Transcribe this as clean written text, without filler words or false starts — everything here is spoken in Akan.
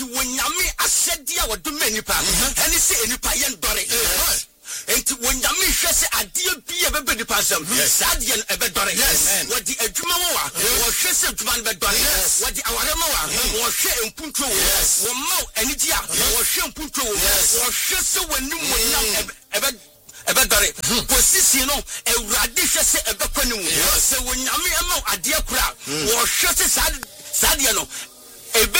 enti wonyame asedi a wodome nipa ene se enipa ye ndore enti wonyame hwe se ade bi e bebe nipa sam saade no ebedore wodi adwuma wa wo hwe se adwuma no bedore wodi awarema wa wo hwe empuntuo wo ma anigi a wo hwe empuntuo wo hwe se wanim wonam ebedore posisi no ewrade hwe se ebekwanim se wonyame ema ade akura wo hwe se saade no ebe